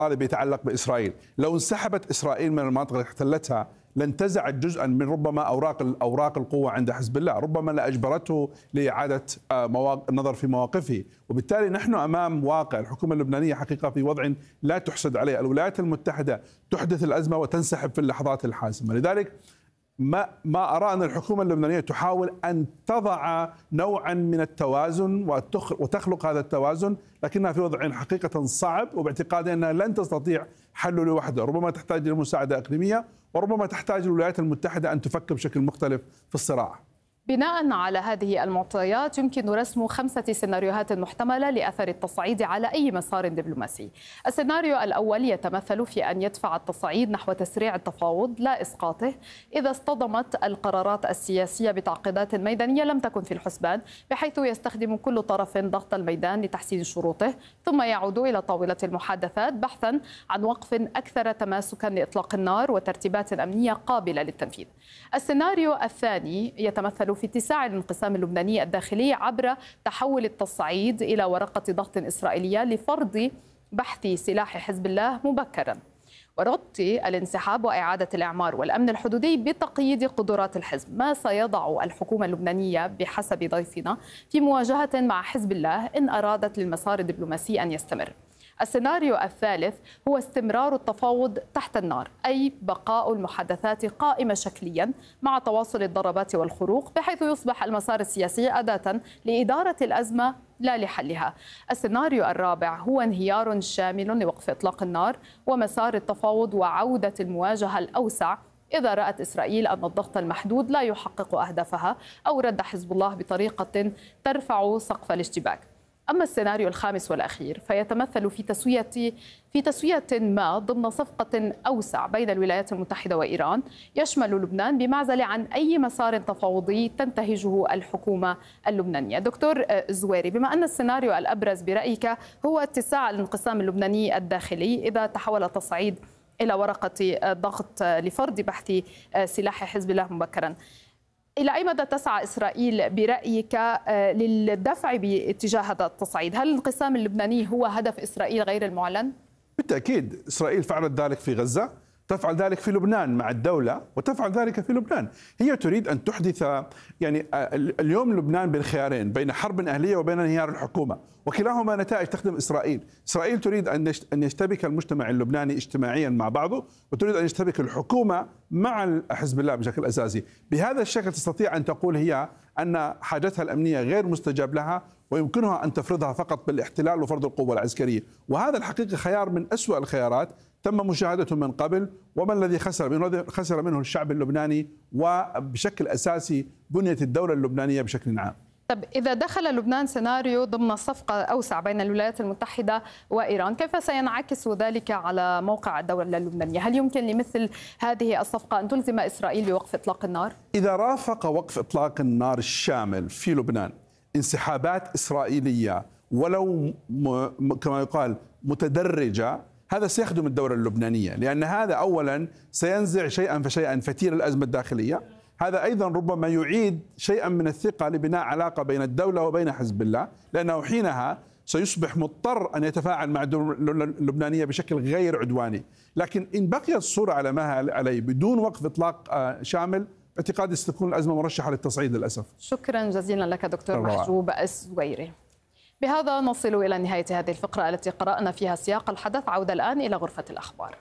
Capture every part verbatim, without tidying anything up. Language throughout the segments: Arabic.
يتعلق بإسرائيل. لو انسحبت إسرائيل من المناطق اللي احتلتها لانتزعت جزءا من ربما أوراق أوراق القوة عند حزب الله، ربما لأجبرته لإعادة النظر في مواقفه، وبالتالي نحن أمام واقع الحكومة اللبنانية حقيقة في وضع لا تحسد عليه. الولايات المتحدة تحدث الأزمة وتنسحب في اللحظات الحاسمة، لذلك ما ما أرى أن الحكومة اللبنانية تحاول أن تضع نوعا من التوازن وتخلق هذا التوازن، لكنها في وضع حقيقة صعب، وباعتقادي أنها لن تستطيع حله لوحدها. ربما تحتاج لمساعدة إقليمية، وربما تحتاج الولايات المتحدة أن تفكر بشكل مختلف في الصراع. بناء على هذه المعطيات يمكن رسم خمسة سيناريوهات محتملة لأثر التصعيد على أي مسار دبلوماسي. السيناريو الأول يتمثل في أن يدفع التصعيد نحو تسريع التفاوض لا إسقاطه إذا اصطدمت القرارات السياسية بتعقيدات ميدانية لم تكن في الحسبان، بحيث يستخدم كل طرف ضغط الميدان لتحسين شروطه، ثم يعود إلى طاولة المحادثات بحثا عن وقف أكثر تماسكا لإطلاق النار وترتيبات أمنية قابلة للتنفيذ. السيناريو الثاني يتمثل في اتساع الانقسام اللبناني الداخلي عبر تحول التصعيد إلى ورقة ضغط إسرائيلية لفرض بحث سلاح حزب الله مبكرا وربط الانسحاب وإعادة الإعمار والأمن الحدودي بتقييد قدرات الحزب، ما سيضع الحكومة اللبنانية بحسب ضيفنا في مواجهة مع حزب الله إن أرادت للمسار الدبلوماسي أن يستمر. السيناريو الثالث هو استمرار التفاوض تحت النار، أي بقاء المحادثات قائمة شكليا مع تواصل الضربات والخروق، بحيث يصبح المسار السياسي أداة لإدارة الأزمة لا لحلها. السيناريو الرابع هو انهيار شامل لوقف إطلاق النار ومسار التفاوض وعودة المواجهة الأوسع إذا رأت إسرائيل أن الضغط المحدود لا يحقق أهدافها أو رد حزب الله بطريقة ترفع سقف الاشتباك. أما السيناريو الخامس والأخير فيتمثل في تسوية في تسوية ما ضمن صفقة أوسع بين الولايات المتحدة وإيران يشمل لبنان بمعزل عن أي مسار تفاوضي تنتهجه الحكومة اللبنانية. دكتور زويري، بما أن السيناريو الأبرز برأيك هو اتساع الانقسام اللبناني الداخلي إذا تحول التصعيد إلى ورقة ضغط لفرض بحث سلاح حزب الله مبكرا، إلى أي مدى تسعى إسرائيل برأيك للدفع باتجاه هذا التصعيد؟ هل الانقسام اللبناني هو هدف إسرائيل غير المعلن؟ بالتأكيد إسرائيل فعلت ذلك في غزة، تفعل ذلك في لبنان مع الدولة، وتفعل ذلك في لبنان. هي تريد أن تحدث، يعني اليوم لبنان بين خيارين، بين حرب أهلية وبين انهيار الحكومة، وكلاهما نتائج تخدم إسرائيل. إسرائيل تريد أن يشتبك المجتمع اللبناني اجتماعيا مع بعضه، وتريد أن يشتبك الحكومة مع حزب الله بشكل أساسي. بهذا الشكل تستطيع أن تقول هي أن حاجتها الأمنية غير مستجاب لها ويمكنها أن تفرضها فقط بالاحتلال وفرض القوة العسكرية، وهذا الحقيقة خيار من أسوأ الخيارات تم مشاهدته من قبل، وما الذي خسر منه؟ خسر منه الشعب اللبناني وبشكل أساسي بنية الدولة اللبنانية بشكل عام. طب إذا دخل لبنان سيناريو ضمن صفقة أوسع بين الولايات المتحدة وإيران، كيف سينعكس ذلك على موقع الدولة اللبنانية؟ هل يمكن لمثل هذه الصفقة أن تلزم إسرائيل بوقف إطلاق النار؟ إذا رافق وقف إطلاق النار الشامل في لبنان انسحابات إسرائيلية ولو كما يقال متدرجة، هذا سيخدم الدولة اللبنانية، لأن هذا أولا سينزع شيئا فشيئا فتيل الأزمة الداخلية، هذا أيضا ربما يعيد شيئا من الثقة لبناء علاقة بين الدولة وبين حزب الله، لأنه حينها سيصبح مضطر أن يتفاعل مع الدولة اللبنانية بشكل غير عدواني. لكن إن بقيت الصورة على ما عليه بدون وقف إطلاق شامل، اعتقادي ستكون الأزمة مرشحة للتصعيد للأسف. شكرا جزيلا لك دكتور محجوب الزويري. بهذا نصل إلى نهاية هذه الفقرة التي قرأنا فيها سياق الحدث. عودة الآن إلى غرفة الأخبار.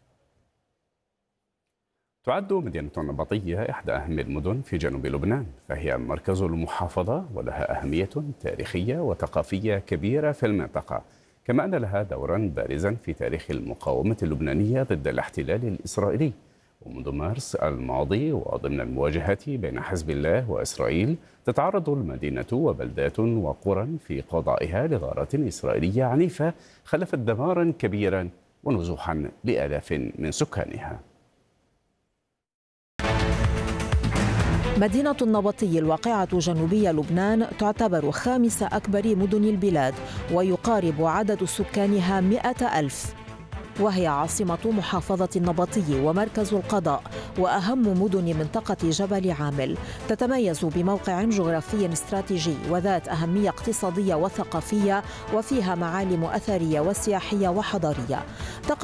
تعد مدينة النبطية إحدى أهم المدن في جنوب لبنان، فهي مركز المحافظة ولها أهمية تاريخية وثقافية كبيرة في المنطقة، كما أن لها دورا بارزا في تاريخ المقاومة اللبنانية ضد الاحتلال الإسرائيلي. ومنذ مارس الماضي وضمن المواجهات بين حزب الله وإسرائيل تتعرض المدينة وبلدات وقرى في قضائها لغارات إسرائيلية عنيفة خلفت دمارا كبيرا ونزوحا لآلاف من سكانها. مدينة النبطي الواقعة جنوبي لبنان تعتبر خامس أكبر مدن البلاد، ويقارب عدد سكانها مئة ألف. وهي عاصمة محافظة النبطي ومركز القضاء وأهم مدن منطقة جبل عامل. تتميز بموقع جغرافي استراتيجي وذات أهمية اقتصادية وثقافية، وفيها معالم أثرية وسياحية وحضارية.